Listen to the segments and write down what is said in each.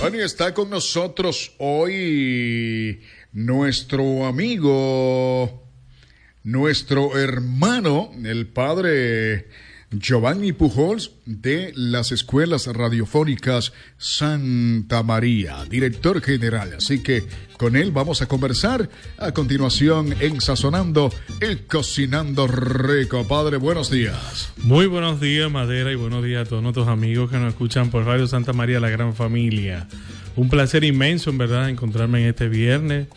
Bueno, y está con nosotros hoy nuestro amigo, nuestro hermano, el padre Giovanni Pujols, de las Escuelas Radiofónicas Santa María, director general. Así que con él vamos a conversar a continuación en Sazonando y Cocinando Rico. Padre, buenos días. Muy buenos días, Madera, y buenos días a todos nuestros amigos que nos escuchan por Radio Santa María, la gran familia. Un placer inmenso, en verdad, encontrarme en este viernes,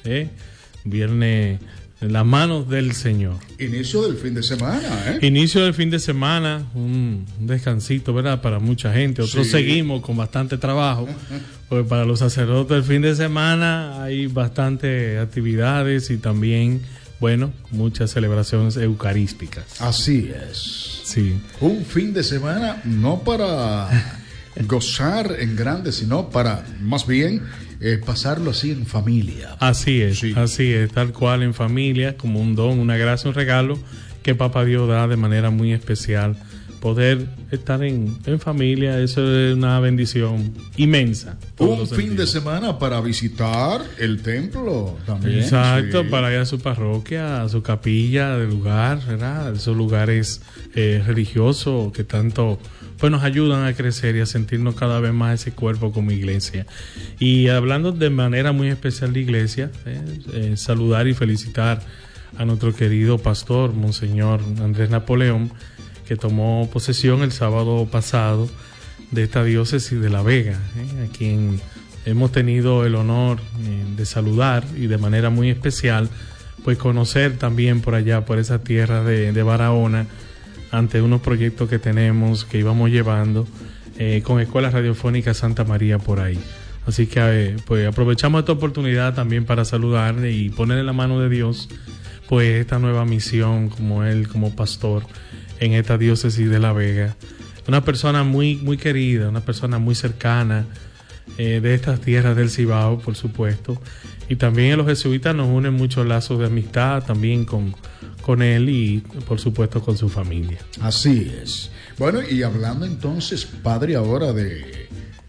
viernes en las manos del Señor. Inicio del fin de semana, Inicio del fin de semana, un descansito, ¿verdad? Para mucha gente. Otros seguimos con bastante trabajo, porque para los sacerdotes el fin de semana hay bastantes actividades y también, bueno, muchas celebraciones eucarísticas. Así es. Sí. Un fin de semana no para gozar en grande, sino para, más bien, pasarlo así en familia. Así es, tal cual, en familia, como un don, una gracia, un regalo que Papá Dios da de manera muy especial. Poder estar en familia, eso es una bendición inmensa. Un fin de semana para visitar el templo también. Exacto, para ir a su parroquia, a su capilla de lugar, ¿verdad? Esos lugares religiosos que tanto pues nos ayudan a crecer y a sentirnos cada vez más ese cuerpo como iglesia. Y hablando de manera muy especial de iglesia, saludar y felicitar a nuestro querido pastor, Monseñor Andrés Napoleón, que tomó posesión el sábado pasado de esta diócesis de La Vega, a quien hemos tenido el honor de saludar y de manera muy especial, pues conocer también por allá, por esa tierra de Barahona, ante unos proyectos que tenemos, que íbamos llevando con Escuelas Radiofónicas Santa María por ahí. Así que pues aprovechamos esta oportunidad también para saludarle y poner en la mano de Dios pues esta nueva misión como él, como pastor en esta diócesis de La Vega. Una persona muy, muy querida, una persona muy cercana de estas tierras del Cibao, por supuesto. Y también a los jesuitas nos unen muchos lazos de amistad también con él y por supuesto con su familia. Así es. Bueno, y hablando entonces, padre, ahora de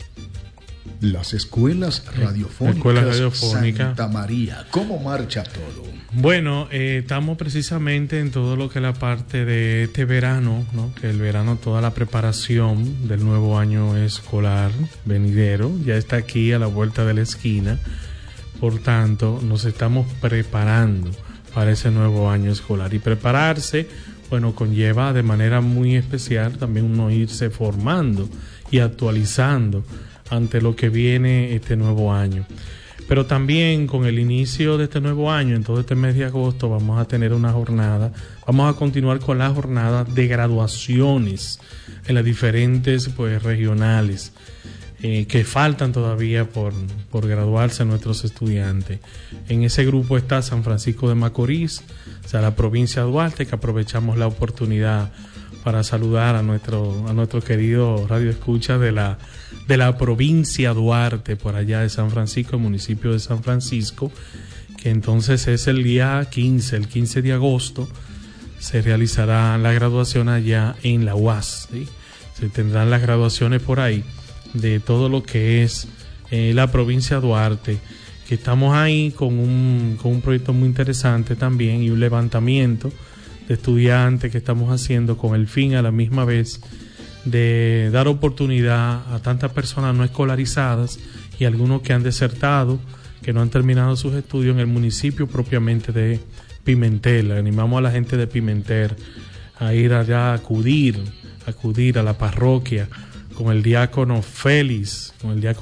las escuelas radiofónicas Santa María, ¿cómo marcha todo? Bueno, estamos precisamente en todo lo que es la parte de este verano, ¿no? Que el verano, toda la preparación del nuevo año escolar venidero ya está aquí a la vuelta de la esquina. Por tanto, nos estamos preparando para ese nuevo año escolar. Y prepararse, bueno, conlleva de manera muy especial también uno irse formando y actualizando ante lo que viene este nuevo año. Pero también con el inicio de este nuevo año, en todo este mes de agosto, vamos a tener una jornada, vamos a continuar con la jornada de graduaciones en las diferentes pues regionales que faltan todavía por graduarse nuestros estudiantes. En ese grupo está San Francisco de Macorís, o sea, la provincia de Duarte, que aprovechamos la oportunidad para saludar a nuestro querido radio escucha de la provincia Duarte, por allá de San Francisco, el municipio de San Francisco, que entonces es el día 15, el 15 de agosto, se realizará la graduación allá en la UAS, ¿sí? Se tendrán las graduaciones por ahí de todo lo que es la provincia Duarte, que estamos ahí con un proyecto muy interesante también y un levantamiento de estudiantes que estamos haciendo con el fin a la misma vez de dar oportunidad a tantas personas no escolarizadas y algunos que han desertado, que no han terminado sus estudios en el municipio propiamente de Pimentel. Animamos a la gente de Pimentel a ir allá, a acudir a la parroquia con el diácono Félix,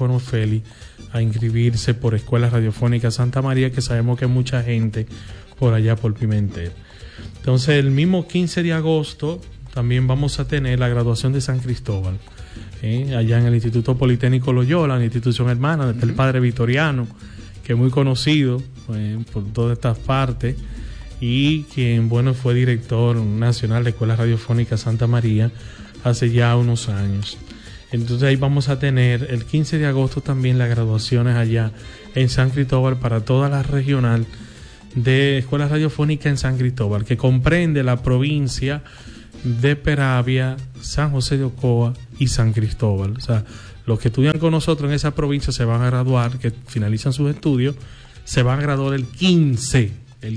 a inscribirse por Escuelas Radiofónicas Santa María, que sabemos que hay mucha gente por allá por Pimentel. Entonces, el mismo 15 de agosto también vamos a tener la graduación de San Cristóbal, allá en el Instituto Politécnico Loyola, la institución hermana, donde está el padre Vitoriano, que es muy conocido por todas estas partes, y quien, bueno, fue director nacional de Escuelas Radiofónicas Santa María hace ya unos años. Entonces ahí vamos a tener el 15 de agosto también las graduaciones allá en San Cristóbal para toda la regional de Escuelas Radiofónicas en San Cristóbal, que comprende la provincia de Peravia, San José de Ocoa y San Cristóbal. O sea, Los que estudian con nosotros en esa provincia se van a graduar, que finalizan sus estudios, se van a graduar el 15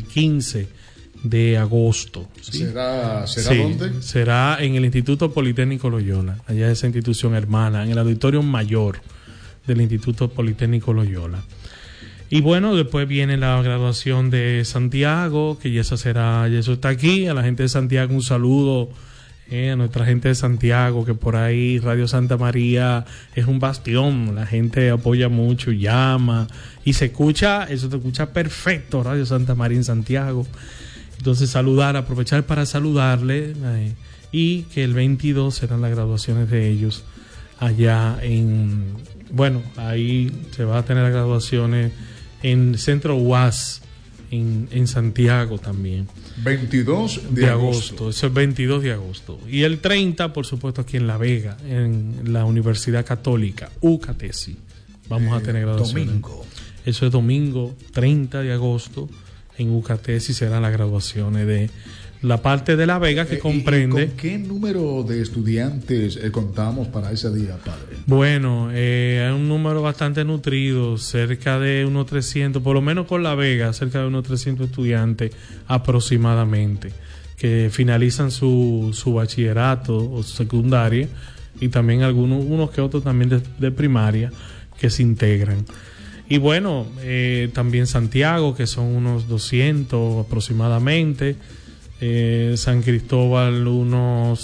de agosto. ¿Sí? ¿Será Sí, dónde? será en el Instituto Politécnico Loyola, allá esa institución hermana, en el auditorio mayor del Instituto Politécnico Loyola. Y bueno, después viene la graduación de Santiago, que ya eso está aquí. A la gente de Santiago un saludo, a nuestra gente de Santiago, que por ahí Radio Santa María es un bastión, la gente apoya mucho, llama y se escucha perfecto Radio Santa María en Santiago. Entonces aprovechar para saludarle, y que el 22 serán las graduaciones de ellos allá ahí se va a tener las graduaciones en Centro UAS en Santiago también. 22 de agosto. Eso es 22 de agosto. Y el 30, por supuesto, aquí en La Vega, en la Universidad Católica, UCATESI. Vamos a tener graduaciones. Domingo. Eso es domingo 30 de agosto. En UCATESI serán las graduaciones de la parte de La Vega que comprende. ¿Y con qué número de estudiantes contamos para ese día, padre? Bueno, hay un número bastante nutrido, cerca de unos 300, por lo menos con La Vega, cerca de unos 300 estudiantes aproximadamente, que finalizan su bachillerato o su secundaria, y también unos que otros también de primaria que se integran. Y bueno, también Santiago, que son unos 200 aproximadamente. San Cristóbal unos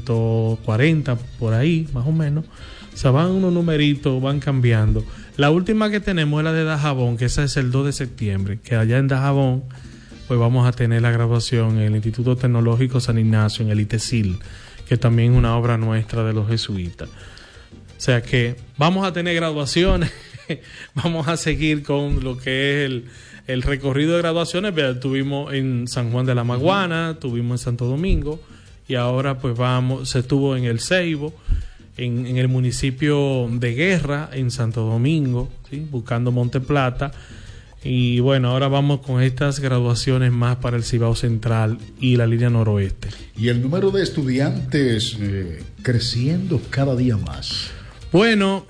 140 por ahí, más o menos. O sea, van unos numeritos, van cambiando. La última que tenemos es la de Dajabón, que esa es el 2 de septiembre, que allá en Dajabón pues vamos a tener la graduación en el Instituto Tecnológico San Ignacio, en el ITESIL, que también es una obra nuestra de los jesuitas. O sea que vamos a tener graduaciones, vamos a seguir con lo que es el recorrido de graduaciones. Tuvimos en San Juan de la Maguana, tuvimos en Santo Domingo, y ahora pues se estuvo en El Ceibo, en el municipio de Guerra, en Santo Domingo, ¿sí? Buscando Monte Plata. Y bueno, ahora vamos con estas graduaciones más para el Cibao Central y la línea noroeste. Y el número de estudiantes creciendo cada día más. Bueno,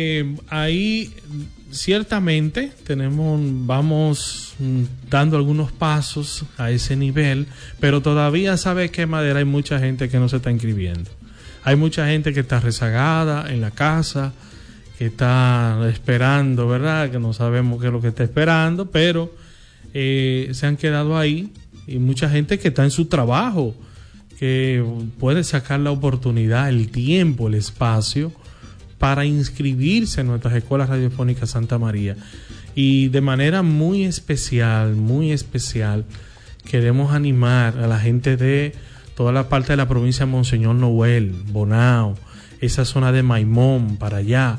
ahí ciertamente vamos dando algunos pasos a ese nivel, pero todavía, ¿sabe qué, Madera? Hay mucha gente que no se está inscribiendo. Hay mucha gente que está rezagada en la casa, que está esperando, ¿verdad? Que no sabemos qué es lo que está esperando, pero se han quedado ahí. Y mucha gente que está en su trabajo, que puede sacar la oportunidad, el tiempo, el espacio para inscribirse en nuestras escuelas radiofónicas Santa María. Y de manera muy especial, queremos animar a la gente de toda la parte de la provincia de Monseñor Noel, Bonao, esa zona de Maimón, para allá.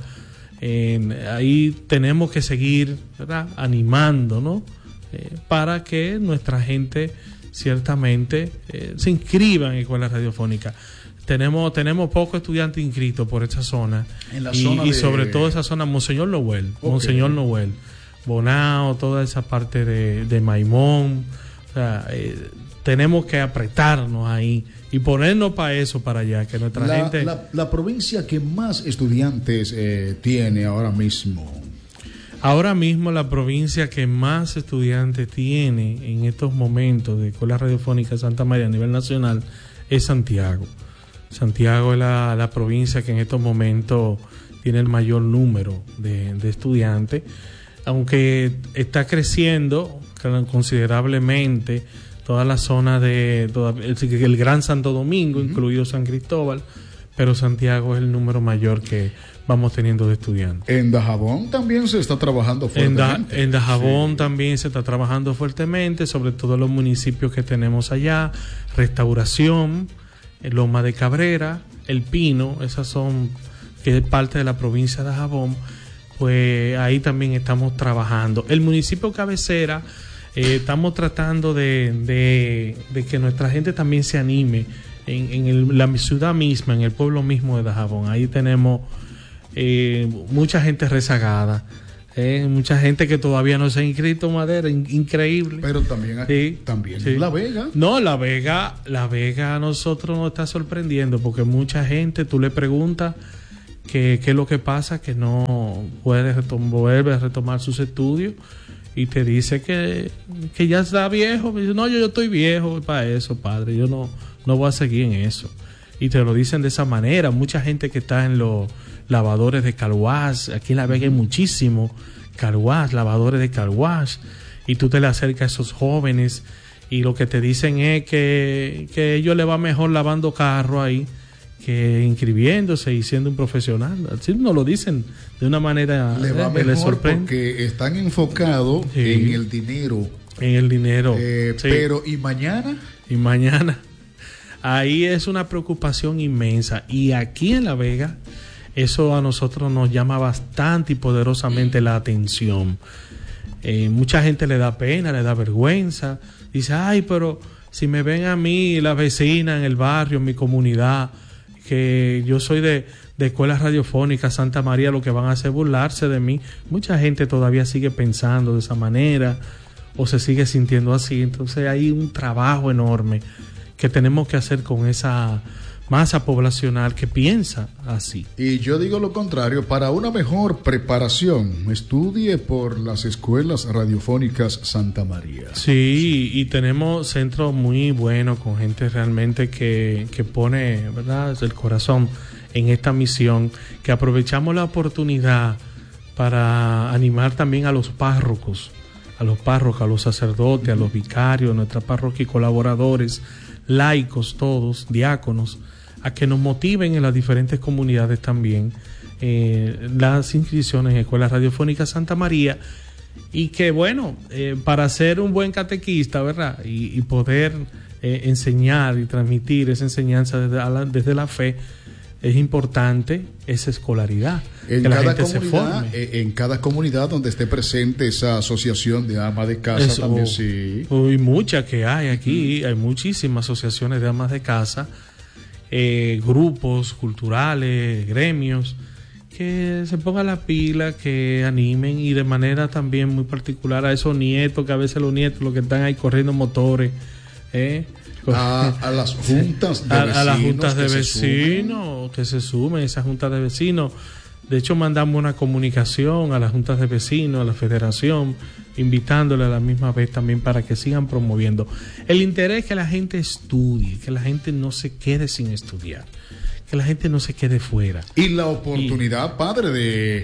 Ahí tenemos que seguir, ¿verdad?, animando, ¿no? Para que nuestra gente ciertamente se inscriba en escuelas radiofónicas. Tenemos pocos estudiantes inscritos por esa zona, y sobre todo esa zona Monseñor Noel, okay. Monseñor Noel, Bonao, toda esa parte de Maimón. O sea, tenemos que apretarnos ahí y ponernos para eso, para allá, que nuestra gente... La provincia que más estudiantes tiene ahora mismo. Ahora mismo la provincia que más estudiantes tiene en estos momentos de Escuela Radiofónica Santa María a nivel nacional es Santiago. Santiago es la provincia que en estos momentos tiene el mayor número de estudiantes, aunque está creciendo considerablemente toda la zona el Gran Santo Domingo, incluido San Cristóbal, pero Santiago es el número mayor que vamos teniendo de estudiantes. En Dajabón también se está trabajando fuertemente. En Dajabón también se está trabajando fuertemente, sobre todo los municipios que tenemos allá, Restauración, Loma de Cabrera, El Pino, esas son, que es parte de la provincia de Dajabón, pues ahí también estamos trabajando. El municipio cabecera, estamos tratando de que nuestra gente también se anime en la ciudad misma, en el pueblo mismo de Dajabón. Ahí tenemos mucha gente rezagada, mucha gente que todavía no se ha inscrito, Madera, increíble. Pero también aquí, sí. La Vega. No, La Vega a nosotros nos está sorprendiendo, porque mucha gente, tú le preguntas que es lo que pasa, que no vuelve a retomar sus estudios y te dice que ya está viejo. Me dice, no, yo estoy viejo para eso, padre, yo no voy a seguir en eso. Y te lo dicen de esa manera. Mucha gente que está en los lavadores de car wash, aquí en La Vega hay muchísimo car wash, lavadores de car wash, y tú te le acercas a esos jóvenes y lo que te dicen es que ellos les va mejor lavando carro ahí que inscribiéndose y siendo un profesional. Así nos lo dicen de una manera le va mejor, les sorprende, porque están enfocados en el dinero. En el dinero. Sí. Pero ¿y mañana? Y mañana. Ahí es una preocupación inmensa. Y aquí en La Vega, eso a nosotros nos llama bastante y poderosamente la atención. Mucha gente le da pena, le da vergüenza. Dice, ay, pero si me ven a mí, las vecinas en el barrio, en mi comunidad, que yo soy de Escuela Radiofónica Santa María, lo que van a hacer es burlarse de mí. Mucha gente todavía sigue pensando de esa manera o se sigue sintiendo así. Entonces hay un trabajo enorme que tenemos que hacer con esa masa poblacional que piensa así. Y yo digo lo contrario, para una mejor preparación, estudie por las escuelas radiofónicas Santa María. Sí, y tenemos centros muy buenos con gente realmente que pone, ¿verdad?, el corazón en esta misión, que aprovechamos la oportunidad para animar también a los párrocos, a los sacerdotes, a los vicarios, nuestra parroquia y colaboradores, laicos todos, diáconos, a que nos motiven en las diferentes comunidades también las inscripciones en Escuela Radiofónica Santa María, y que bueno, para ser un buen catequista, ¿verdad?, y poder enseñar y transmitir esa enseñanza desde la fe, es importante esa escolaridad, en que la gente se forme. En cada comunidad donde esté presente esa asociación de amas de casa. Eso, también sí. Hay muchas que hay aquí, hay muchísimas asociaciones de amas de casa, grupos culturales, gremios, que se pongan la pila, que animen, y de manera también muy particular a esos nietos, que a veces los nietos los que están ahí corriendo motores, a las juntas de vecinos, a las juntas de vecinos que se sumen, esas juntas de vecinos. De hecho, mandamos una comunicación a las juntas de vecinos, a la federación, invitándole a la misma vez también para que sigan promoviendo el interés, que la gente estudie, que la gente no se quede sin estudiar, que la gente no se quede fuera. Y la oportunidad, padre, de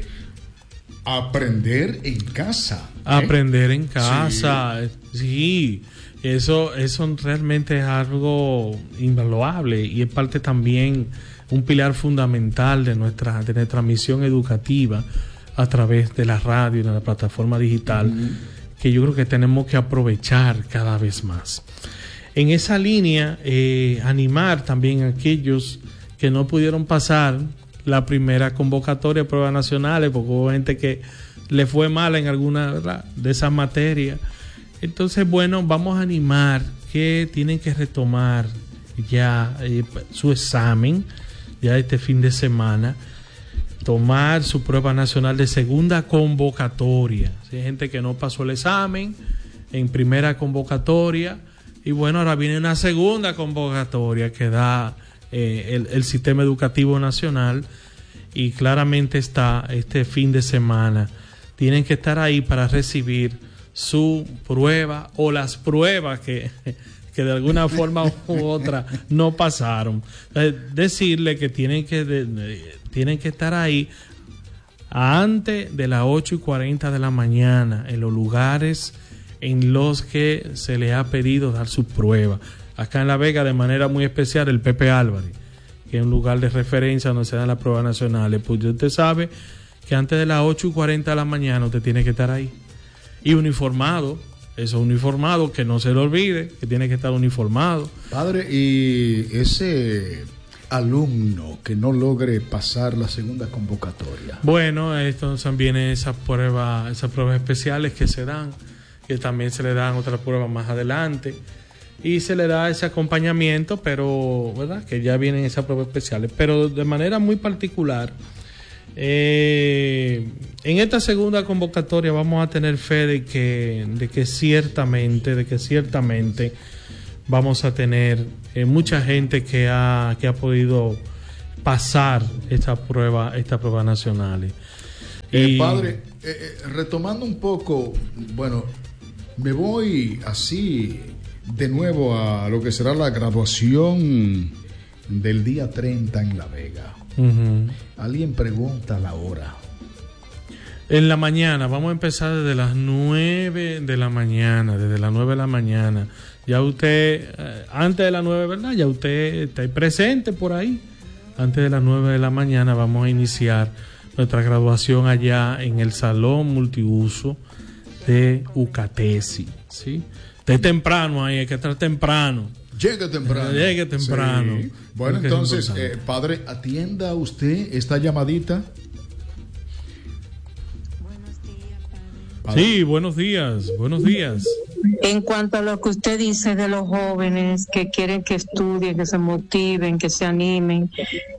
aprender en casa. Aprender en casa, sí. Eso realmente es algo invaluable y es parte también, un pilar fundamental de nuestra misión educativa a través de la radio y de la plataforma digital, que yo creo que tenemos que aprovechar cada vez más. En esa línea, animar también a aquellos que no pudieron pasar la primera convocatoria de pruebas nacionales, porque hubo gente que le fue mal en alguna, ¿verdad?, de esas materias. Entonces, bueno, vamos a animar que tienen que retomar ya su examen, ya este fin de semana, tomar su prueba nacional de segunda convocatoria. Hay gente que no pasó el examen en primera convocatoria, y bueno, ahora viene una segunda convocatoria que da el sistema educativo nacional, y claramente está este fin de semana. Tienen que estar ahí para recibir su prueba o las pruebas que de alguna forma u otra no pasaron. Decirle que tienen que estar ahí antes de las 8:40 de la mañana en los lugares en los que se le ha pedido dar su prueba. Acá en La Vega, de manera muy especial, el Pepe Álvarez, que es un lugar de referencia donde se dan las pruebas nacionales. Pues usted sabe que antes de las 8:40 de la mañana usted tiene que estar ahí. Y uniformado, eso, uniformado, que no se le olvide, que tiene que estar uniformado. Padre, y ese alumno que no logre pasar la segunda convocatoria. Bueno, entonces también esas pruebas especiales que se dan, que también se le dan otras pruebas más adelante, y se le da ese acompañamiento, pero, ¿verdad?, que ya vienen esas pruebas especiales, pero de manera muy particular. En esta segunda convocatoria vamos a tener fe de que ciertamente vamos a tener mucha gente que ha podido pasar estas pruebas nacionales. Padre, retomando un poco, bueno, me voy así de nuevo a lo que será la graduación del día 30 en La Vega. Uh-huh. Alguien pregunta la hora. En la mañana, vamos a empezar desde las 9 de la mañana, desde las 9 de la mañana. Ya usted, antes de las 9, ¿verdad? Ya usted está presente por ahí. Antes de las 9 de la mañana vamos a iniciar nuestra graduación allá en el Salón Multiuso de Ucatesi, ¿sí? Esté temprano ahí, hay que estar temprano. Llegue temprano. Llegue temprano. Sí. Bueno, entonces, padre, atienda usted esta llamadita. Sí, buenos días. En cuanto a lo que usted dice de los jóvenes que quieren que estudien, que se motiven, que se animen,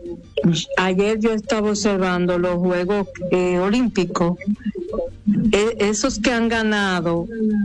ayer yo estaba observando los Juegos Olímpicos. Esos que han ganado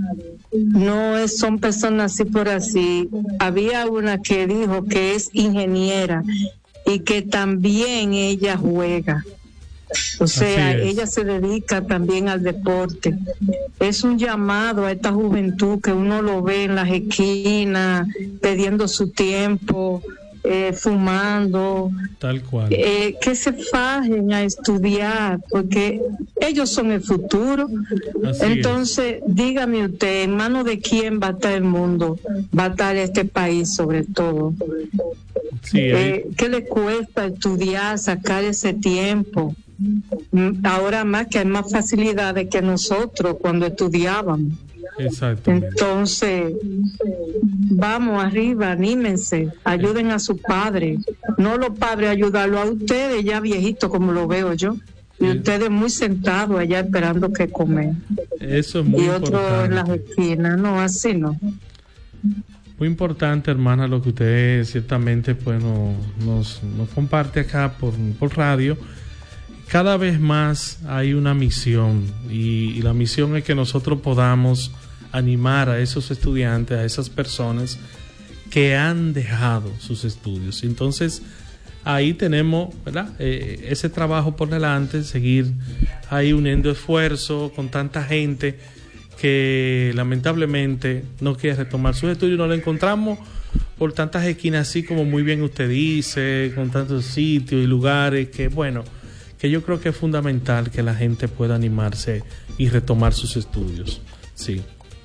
no son personas así por así. Había una que dijo que es ingeniera y que también ella juega. O sea, ella se dedica también al deporte. Es un llamado a esta juventud que uno lo ve en las esquinas, perdiendo su tiempo, fumando. Tal cual. Que se fajen a estudiar, porque ellos son el futuro. Entonces, dígame usted, ¿en manos de quién va a estar el mundo? Va a estar este país sobre todo. Sí, ¿Qué le cuesta estudiar, sacar ese tiempo? Ahora más que hay más facilidades que nosotros cuando estudiábamos. Exactamente. Entonces, vamos arriba, anímense, ayuden a sus padres. No los padres ayudarlo a ustedes ya viejitos como lo veo yo. Y ustedes muy sentados allá esperando que comer. Eso es muy importante. Y otros en las esquinas, no, así no. Muy importante, hermana, lo que usted ciertamente pues nos comparte acá por radio. Cada vez más hay una misión y la misión es que nosotros podamos animar a esos estudiantes, a esas personas que han dejado sus estudios. Entonces, ahí tenemos, ¿verdad? Ese trabajo por delante, seguir ahí uniendo esfuerzos con tanta gente que lamentablemente no quiere retomar sus estudios. Nos lo encontramos por tantas esquinas, así como muy bien usted dice, con tantos sitios y lugares que, bueno, que yo creo que es fundamental que la gente pueda animarse y retomar sus estudios. Sí.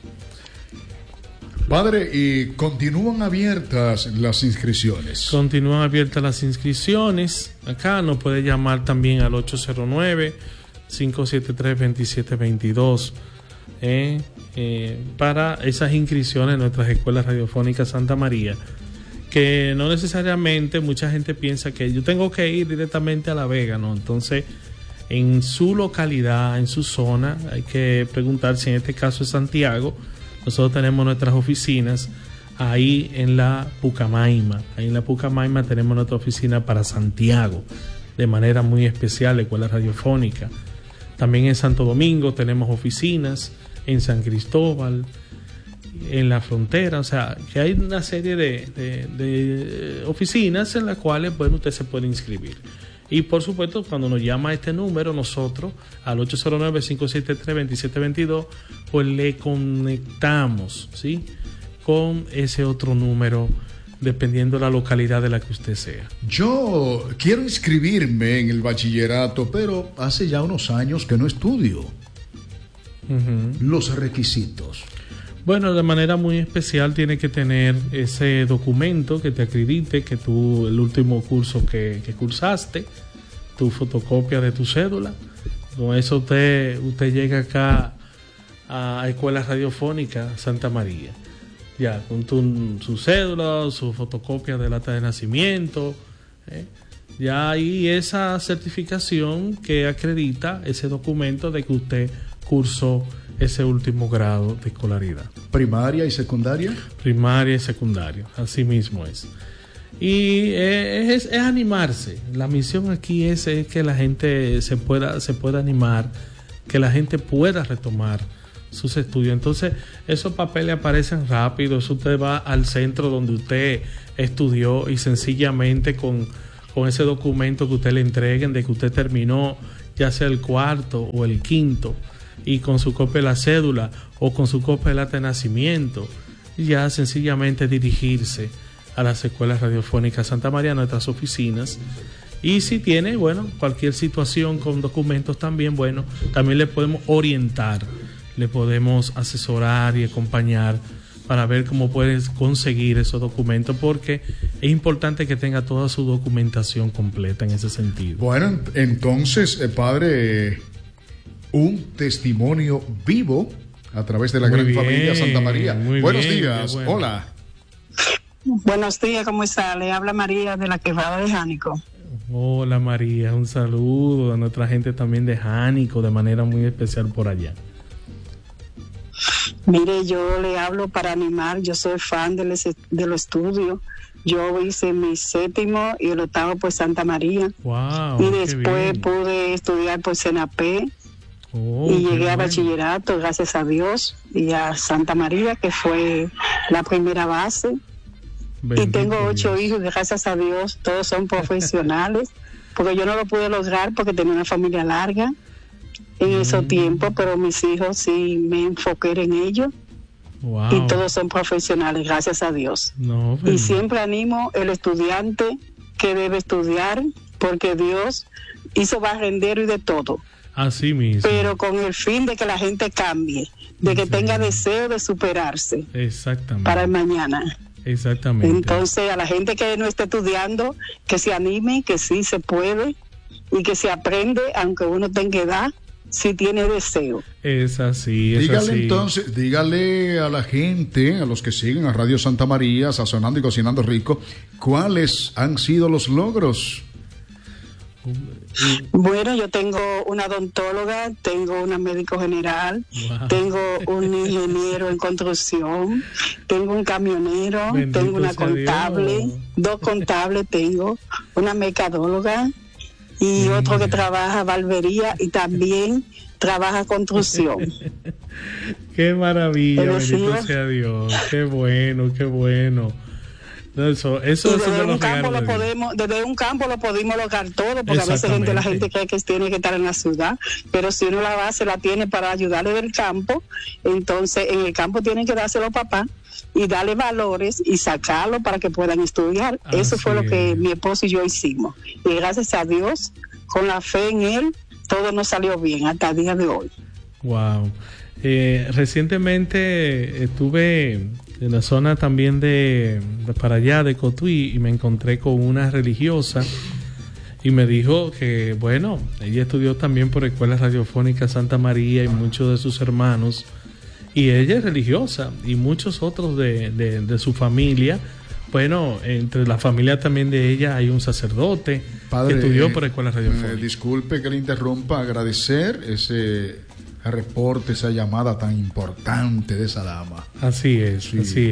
Padre, ¿y continúan abiertas las inscripciones? Continúan abiertas las inscripciones. Acá nos puede llamar también al 809-573-2722 para esas inscripciones en nuestras escuelas radiofónicas Santa María. Que no necesariamente mucha gente piensa que yo tengo que ir directamente a La Vega, ¿no? Entonces, en su localidad, en su zona, hay que preguntar si en este caso es Santiago. Nosotros tenemos nuestras oficinas ahí en la Pucamaima. Ahí en la Pucamaima tenemos nuestra oficina para Santiago, de manera muy especial, la escuela radiofónica. También en Santo Domingo tenemos oficinas, en San Cristóbal, en la frontera, o sea, que hay una serie de oficinas en las cuales, bueno, usted se puede inscribir. Y por supuesto, cuando nos llama a este número, nosotros, al 809-573-2722, pues le conectamos, ¿sí?, con ese otro número, dependiendo de la localidad de la que usted sea. Yo quiero inscribirme en el bachillerato, pero hace ya unos años que no estudio. Uh-huh. Los requisitos. Bueno, de manera muy especial tiene que tener ese documento que te acredite que tú, el último curso que cursaste, tu fotocopia de tu cédula. Con eso usted llega acá a Escuela Radiofónica Santa María. Ya, con su cédula, su fotocopia del acta de nacimiento. Ya hay esa certificación que acredita ese documento de que usted cursó ese último grado de escolaridad. ¿Primaria y secundaria? Primaria y secundaria, así mismo es. Y es animarse. La misión aquí es que la gente se pueda animar, que la gente pueda retomar sus estudios. Entonces, esos papeles aparecen rápido. Eso usted va al centro donde usted estudió y sencillamente con con ese documento que usted le entreguen de que usted terminó, ya sea el cuarto o el quinto, y con su copia de la cédula o con su copia del acta de nacimiento, ya sencillamente dirigirse a las escuelas radiofónicas Santa María, a nuestras oficinas. Y si tiene, bueno, cualquier situación con documentos también, bueno, también le podemos orientar, le podemos asesorar y acompañar para ver cómo puedes conseguir esos documentos, porque es importante que tenga toda su documentación completa en ese sentido. Bueno, entonces, padre, un testimonio vivo a través de la gran familia Santa María. Buenos días, bueno. Hola. Buenos días, ¿cómo está? Le habla María de la Quebrada de Jánico. Hola María, un saludo a nuestra gente también de Jánico, de manera muy especial por allá. Mire, yo le hablo para animar, yo soy fan de los estudios. Yo hice mi 7º y el 8º por Santa María. Wow, y después pude estudiar por Senapé. Y llegué a bachillerato, gracias a Dios, y a Santa María, que fue la primera base. Bendito, y tengo 8 hijos, gracias a Dios, todos son profesionales, porque yo no lo pude lograr porque tenía una familia larga en esos tiempos, pero mis hijos sí me enfoqué en ellos. Wow. Y todos son profesionales, gracias a Dios. Y siempre animo el estudiante que debe estudiar, porque Dios hizo barrendero y de todo. Así mismo. Pero con el fin de que la gente cambie, de que tenga deseo de superarse. Exactamente. Para el mañana. Exactamente. Entonces, a la gente que no esté estudiando, que se anime, que sí se puede y que se aprende, aunque uno tenga edad, si tiene deseo. Es así, es dígale así. Entonces, dígale a la gente, a los que siguen a Radio Santa María, Sazonando y Cocinando Rico, ¿cuáles han sido los logros? Bueno, yo tengo una odontóloga, tengo una médico general, tengo un ingeniero en construcción, tengo un camionero, bendito tengo una contable, Dios. 2 contables tengo, una mercadóloga y otro que trabaja barbería y también trabaja construcción. Qué maravilla, bendito sea Dios, qué bueno, qué bueno. Eso desde un campo lo podemos lograr todo, porque a veces la gente cree que tiene que estar en la ciudad, pero si uno la base la tiene para ayudarle del campo, entonces en el campo tienen que dárselo a papá y darle valores y sacarlo para que puedan estudiar. Eso fue lo que mi esposo y yo hicimos, y gracias a Dios, con la fe en él, todo nos salió bien hasta el día de hoy. Wow. Recientemente estuve en la zona también de para allá de Cotuí y me encontré con una religiosa y me dijo que, bueno, ella estudió también por Escuela Radiofónica Santa María y muchos de sus hermanos, y ella es religiosa y muchos otros de su familia. Bueno, entre la familia también de ella hay un sacerdote. Padre, que estudió por Escuela Radiofónica. Disculpe que le interrumpa, agradecer ese reporte, esa llamada tan importante de esa dama. Así es,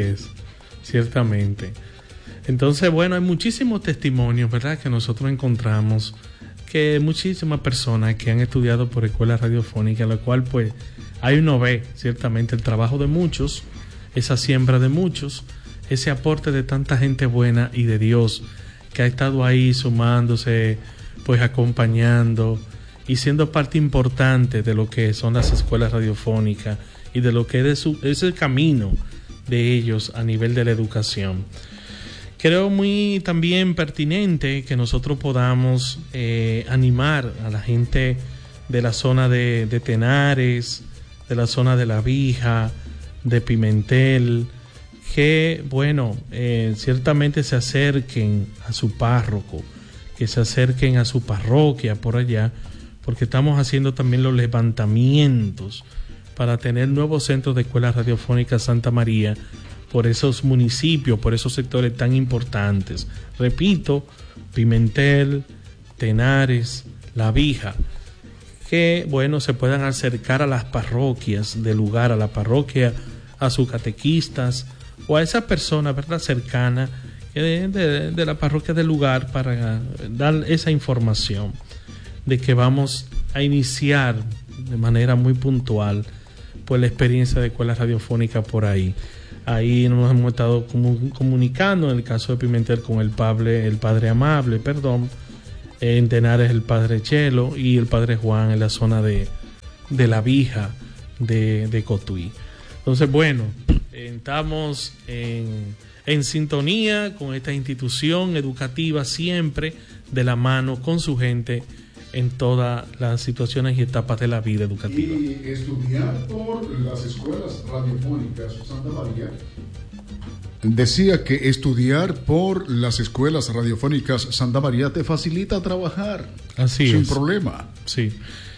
ciertamente. Entonces, bueno, hay muchísimos testimonios, ¿verdad?, que nosotros encontramos, que muchísimas personas que han estudiado por Escuela Radiofónica, lo cual pues ahí uno ve ciertamente el trabajo de muchos, esa siembra de muchos, ese aporte de tanta gente buena y de Dios que ha estado ahí sumándose, pues acompañando y siendo parte importante de lo que son las escuelas radiofónicas y de lo que es el camino de ellos a nivel de la educación. Creo muy también pertinente que nosotros podamos animar a la gente de la zona de Tenares, de la zona de La Vija, de Pimentel, que, bueno, ciertamente se acerquen a su párroco, que se acerquen a su parroquia por allá, porque estamos haciendo también los levantamientos para tener nuevos centros de Escuela Radiofónica Santa María por esos municipios, por esos sectores tan importantes. Repito, Pimentel, Tenares, La Vija, que, bueno, se puedan acercar a las parroquias del lugar, a la parroquia, a sus catequistas o a esa persona, ¿verdad?, cercana de la parroquia del lugar, para dar esa información de que vamos a iniciar de manera muy puntual pues la experiencia de Escuela Radiofónica por ahí. Ahí nos hemos estado comunicando, en el caso de Pimentel con el padre Amable, en Tenares el padre Chelo y el padre Juan en la zona de La Vija de Cotuí. Entonces, bueno, estamos en sintonía con esta institución educativa, siempre de la mano con su gente en todas las situaciones y etapas de la vida educativa. Y estudiar por las escuelas radiofónicas Santa María. Decía que estudiar por las escuelas radiofónicas Santa María te facilita trabajar. Así sin es. problema. Sí.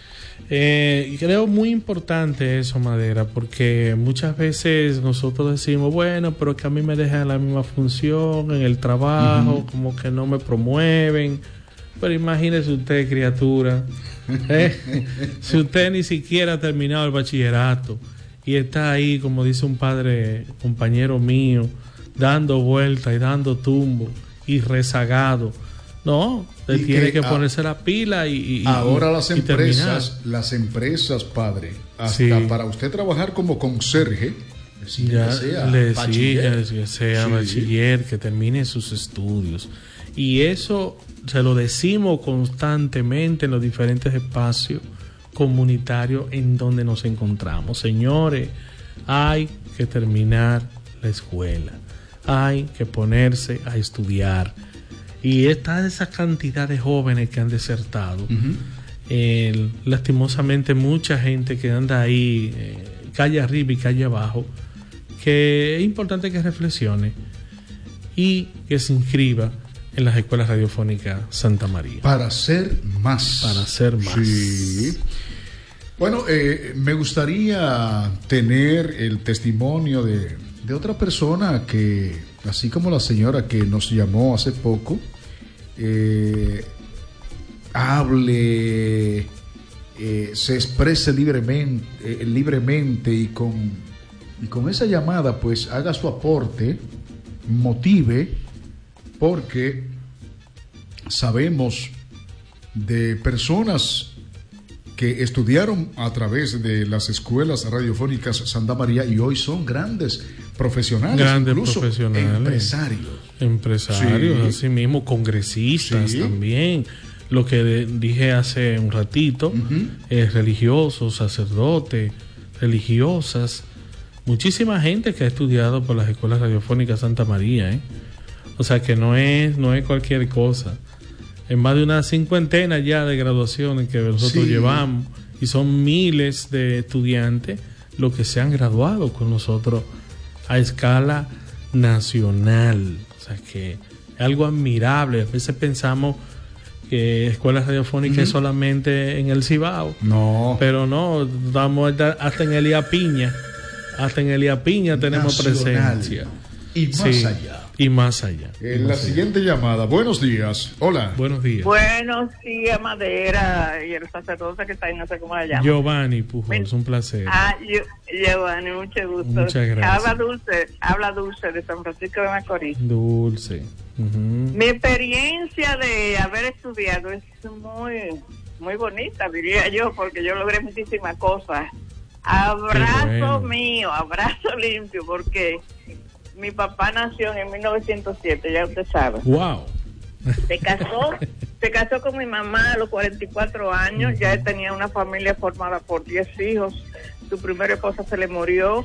Creo muy importante eso, Madera, porque muchas veces nosotros decimos, bueno, pero que a mí me dejan la misma función en el trabajo, como que no me promueven. Pero imagínese usted, criatura, si usted ni siquiera ha terminado el bachillerato y está ahí, como dice un compañero mío, dando vueltas y dando tumbos y rezagado. No, usted tiene que ponerse la pila y ahora las empresas, padre, hasta para usted trabajar como conserje, ya le exige que sea bachiller, que termine sus estudios. Y eso se lo decimos constantemente en los diferentes espacios comunitarios en donde nos encontramos. Señores, hay que terminar la escuela, hay que ponerse a estudiar. Y está esa cantidad de jóvenes que han desertado. Lastimosamente mucha gente que anda ahí calle arriba y calle abajo, que es importante que reflexione y que se inscriba en las escuelas radiofónicas Santa María. Para ser más. Sí. Bueno, me gustaría tener el testimonio de otra persona que, así como la señora que nos llamó hace poco, hable, se exprese libremente y con esa llamada pues haga su aporte, motive, porque sabemos de personas que estudiaron a través de las escuelas radiofónicas Santa María y hoy son grandes profesionales, incluso empresarios, sí. Así mismo congresistas, sí. También, lo que dije hace un ratito, religiosos, sacerdotes, religiosas, muchísima gente que ha estudiado por las escuelas radiofónicas Santa María, O sea que no es cualquier cosa. En más de una 50 ya de graduaciones que nosotros llevamos, y son miles de estudiantes los que se han graduado con nosotros a escala nacional. O sea que es algo admirable. A veces pensamos que escuelas radiofónicas es solamente en el Cibao. No. Pero no, vamos hasta en Elías Piña. Hasta en Elías Piña tenemos presencia. Y más allá. Y más allá. La siguiente llamada. Buenos días. Hola. Buenos días. Buenos días, Madera, y el sacerdote que está ahí, no sé cómo se llama. Giovanni Pujols, un placer. Giovanni, mucho gusto. Muchas gracias. Habla Dulce de San Francisco de Macorís. Dulce. Mi experiencia de haber estudiado es muy bonita, diría yo, porque yo logré muchísimas cosas. Abrazo mío, abrazo limpio, porque mi papá nació en 1907, ya usted sabe. Wow. Se casó con mi mamá a los 44 años, ya él tenía una familia formada por 10 hijos. Su primera esposa se le murió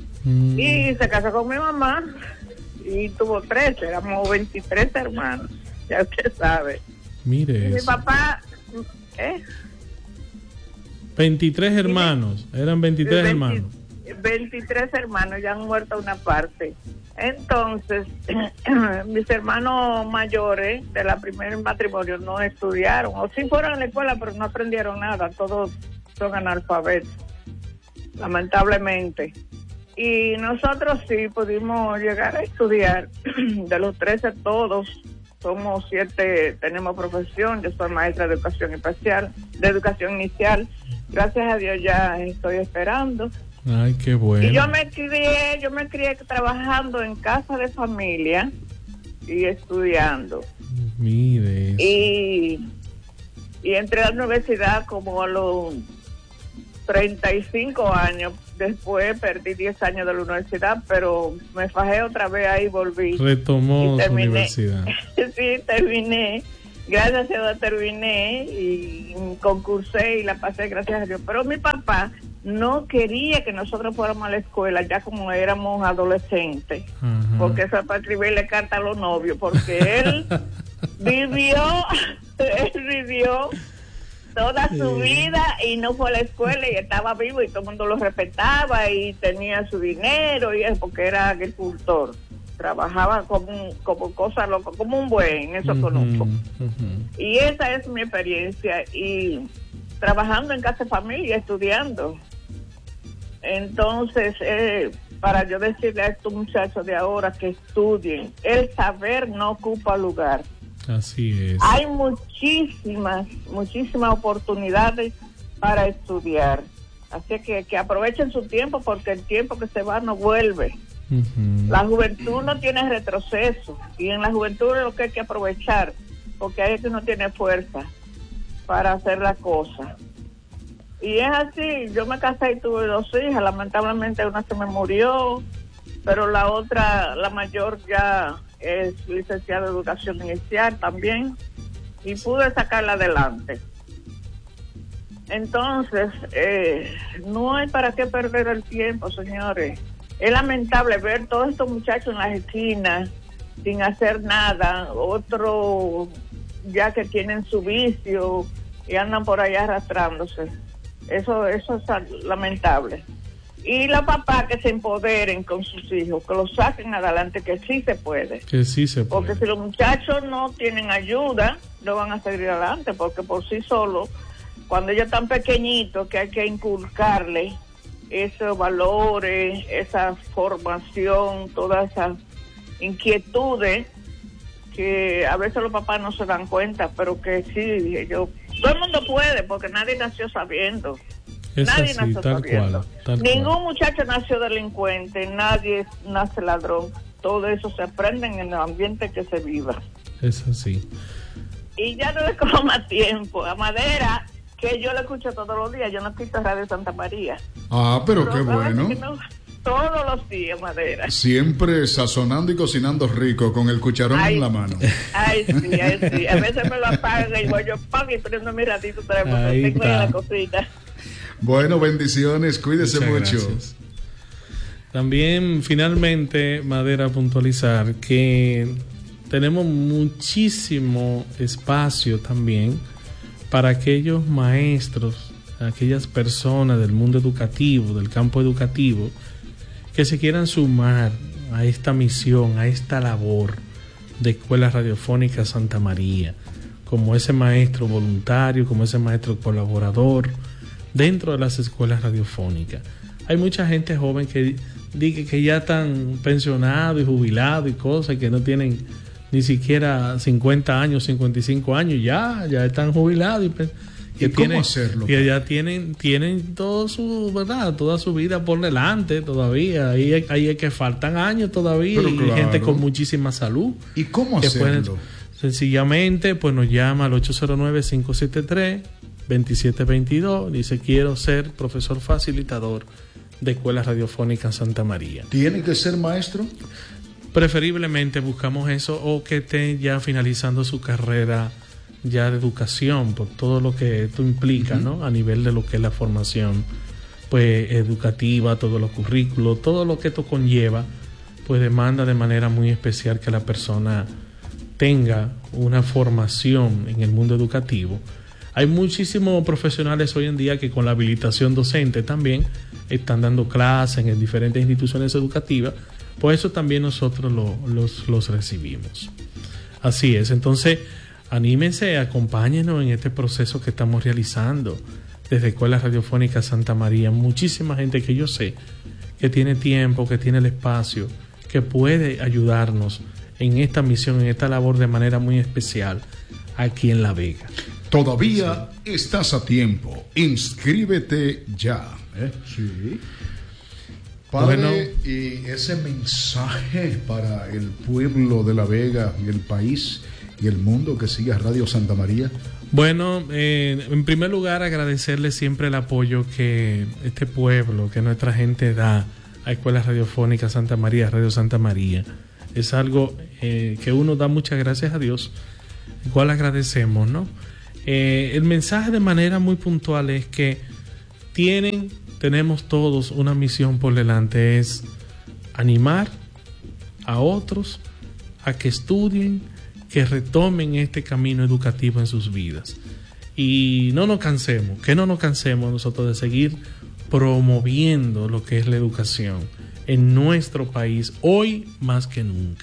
y se casó con mi mamá y tuvo 13, éramos 23 hermanos, ya usted sabe. Mire. Y mi papá, 23 hermanos, eran 23 hermanos. 23 hermanos, ya han muerto una parte. Entonces, mis hermanos mayores de la primer matrimonio no estudiaron, o sí fueron a la escuela, pero no aprendieron nada, todos son analfabetos, lamentablemente. Y nosotros sí pudimos llegar a estudiar, de los 13 todos, somos 7, tenemos profesión, yo soy maestra de educación especial, de educación inicial, gracias a Dios ya estoy esperando. Ay, qué bueno. Y yo me crié trabajando en casa de familia y estudiando. Mire eso. Y entré a la universidad como a los 35 años. Después perdí 10 años de la universidad, pero me fajé otra vez ahí, volví. Retomó su universidad. Sí, terminé. Gracias a Dios terminé y concursé y la pasé, gracias a Dios. Pero mi papá no quería que nosotros fuéramos a la escuela ya como éramos adolescentes, porque eso es para escribirle carta a los novios, porque él vivió toda su vida y no fue a la escuela y estaba vivo y todo el mundo lo respetaba y tenía su dinero y es porque era agricultor. Trabajaba como cosa loca, como un buen, eso conozco. Y esa es mi experiencia. Y trabajando en casa de familia, estudiando. Entonces, para yo decirle a estos muchachos de ahora que estudien, el saber no ocupa lugar. Así es. Hay muchísimas oportunidades para estudiar. Así que aprovechen su tiempo porque el tiempo que se va no vuelve. La juventud no tiene retroceso y en la juventud es lo que hay que aprovechar porque ahí es que uno tiene fuerza para hacer las cosas y es así. Yo me casé y tuve 2 hijas, lamentablemente una se me murió, pero la otra, la mayor, ya es licenciada en educación inicial también y pude sacarla adelante. Entonces no hay para qué perder el tiempo, señores. Es lamentable ver todos estos muchachos en las esquinas sin hacer nada, otros ya que tienen su vicio y andan por allá arrastrándose. Eso es lamentable. Y los papás que se empoderen con sus hijos, que los saquen adelante, que sí se puede. Que sí se puede. Porque si los muchachos no tienen ayuda, no van a seguir adelante, porque por sí solos, cuando ellos están pequeñitos, que hay que inculcarles esos valores, esa formación, todas esas inquietudes que a veces los papás no se dan cuenta, pero que sí, todo el mundo puede, porque nadie nació sabiendo. Nadie nació sabiendo. Ningún muchacho nació delincuente, nadie nace ladrón. Todo eso se aprende en el ambiente que se viva. Es así. Y ya no le cojo más tiempo. A Madera, que yo lo escucho todos los días, yo no quito Radio Santa María. Ah, pero qué bueno. No, todos los días, Madera. Siempre sazonando y cocinando rico, con el cucharón en la mano. Ay, sí. A veces me lo apagan y voy yo, y prendo mi ratito para porque tengo en la cocina. Bueno, bendiciones, cuídese mucho. Gracias. También, finalmente, Madera, puntualizar que tenemos muchísimo espacio también para aquellos maestros, aquellas personas del mundo educativo, del campo educativo, que se quieran sumar a esta misión, a esta labor de Escuela Radiofónica Santa María, como ese maestro voluntario, como ese maestro colaborador dentro de las escuelas radiofónicas. Hay mucha gente joven que ya están pensionados y jubilados y cosas, que no tienen ni siquiera 50 años, 55 años, ya están jubilados ¿Y cómo hacerlo? Que ya tienen todo su, ¿verdad? Toda su vida por delante todavía. Ahí es que faltan años todavía. Pero y claro, gente con muchísima salud. ¿Y cómo hacerlo? Sencillamente, pues nos llama al 809-573-2722. Dice, quiero ser profesor facilitador de Escuela Radiofónica Santa María. ¿Tiene que ser maestro? Preferiblemente buscamos eso, o que esté ya finalizando su carrera ya de educación, por todo lo que esto implica, ¿no? A nivel de lo que es la formación pues educativa, todos los currículos, todo lo que esto conlleva, pues demanda de manera muy especial que la persona tenga una formación en el mundo educativo. Hay muchísimos profesionales hoy en día que con la habilitación docente también están dando clases en diferentes instituciones educativas. Por eso también nosotros los recibimos. Así es. Entonces, anímense, acompáñenos en este proceso que estamos realizando desde Escuela Radiofónica Santa María. Muchísima gente que yo sé que tiene tiempo, que tiene el espacio, que puede ayudarnos en esta misión, en esta labor de manera muy especial aquí en La Vega. Todavía estás a tiempo. Inscríbete ya. Sí. Padre, bueno, y ese mensaje para el pueblo de La Vega y el país y el mundo que siga Radio Santa María. Bueno, en primer lugar agradecerle siempre el apoyo que este pueblo, que nuestra gente da a Escuela Radiofónica Santa María, Radio Santa María. Es algo que uno da muchas gracias a Dios, el cual agradecemos, ¿no? El mensaje de manera muy puntual es que tenemos todos una misión por delante, es animar a otros a que estudien, que retomen este camino educativo en sus vidas. Y no nos cansemos nosotros de seguir promoviendo lo que es la educación en nuestro país, hoy más que nunca.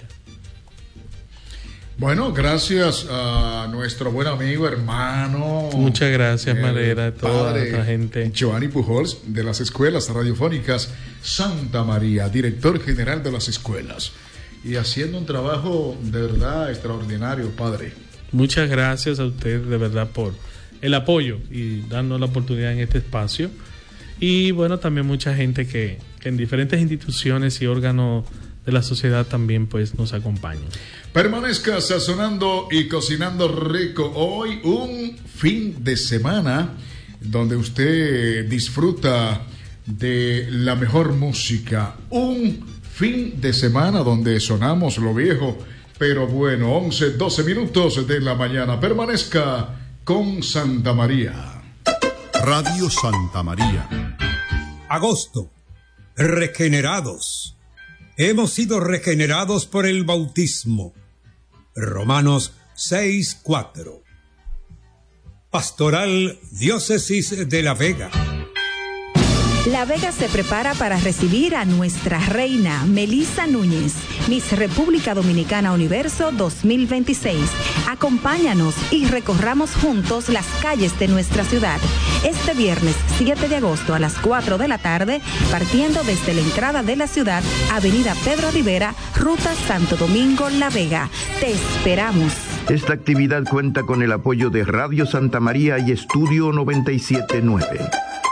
Bueno, gracias a nuestro buen amigo, hermano. Muchas gracias, Madera, a toda la gente. Giovanni Pujols, de las Escuelas Radiofónicas Santa María, director general de las escuelas. Y haciendo un trabajo de verdad extraordinario, padre. Muchas gracias a usted de verdad por el apoyo y darnos la oportunidad en este espacio. Y bueno, también mucha gente que en diferentes instituciones y órganos de la sociedad también pues nos acompañan. Permanezca sazonando y cocinando rico. Hoy un fin de semana donde usted disfruta de la mejor música. Un fin de semana donde sonamos lo viejo, pero bueno, 11, 12 minutos de la mañana. Permanezca con Santa María. Radio Santa María. Agosto. Regenerados. Hemos sido regenerados por el bautismo. Romanos 6:4. Pastoral Diócesis de La Vega. La Vega se prepara para recibir a nuestra reina, Melissa Núñez, Miss República Dominicana Universo 2026. Acompáñanos y recorramos juntos las calles de nuestra ciudad. Este viernes 7 de agosto a las 4 de la tarde, partiendo desde la entrada de la ciudad, Avenida Pedro Rivera, Ruta Santo Domingo, La Vega. Te esperamos. Esta actividad cuenta con el apoyo de Radio Santa María y Estudio 97.9.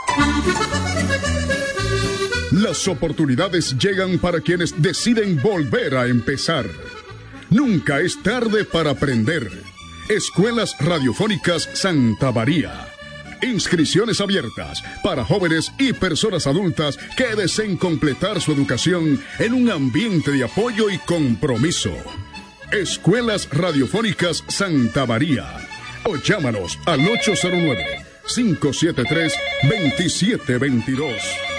Las oportunidades llegan para quienes deciden volver a empezar. Nunca es tarde para aprender. Escuelas Radiofónicas Santa María. Inscripciones abiertas para jóvenes y personas adultas que deseen completar su educación en un ambiente de apoyo y compromiso. Escuelas Radiofónicas Santa María. O llámanos al 809-573-2722.